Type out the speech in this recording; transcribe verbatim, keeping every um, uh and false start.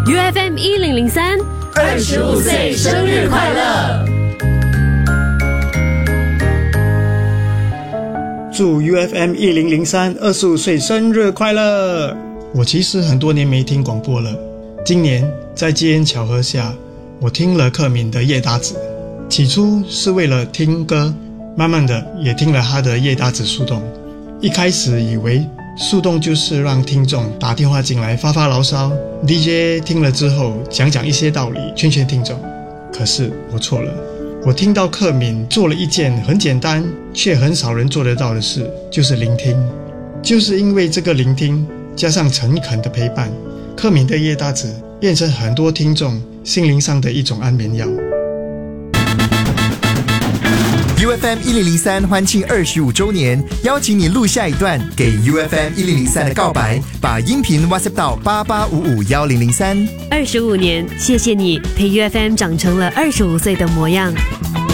U F M 一零零三， 二十五岁生日快乐！ 祝 U F M 一零零三二十五岁生日快乐！我其实很多年没听广播了，今年在机缘巧合下，我听了克敏的叶搭子。起初是为了听歌，慢慢的也听了他的叶搭子树洞。一开始以为树洞就是让听众打电话进来发发牢骚， D J 听了之后讲讲一些道理劝劝听众。可是我错了，我听到克敏做了一件很简单却很少人做得到的事，就是聆听。就是因为这个聆听加上诚恳的陪伴，克敏的叶搭子变成很多听众心灵上的一种安眠药。 U F M 一零零三欢庆二十五周年，邀请你录下一段给 U F M 一零零三的告白，把音频 WhatsApp 到八八五五一零零三。 二十五年，谢谢你陪 U F M 长成了二十五岁的模样。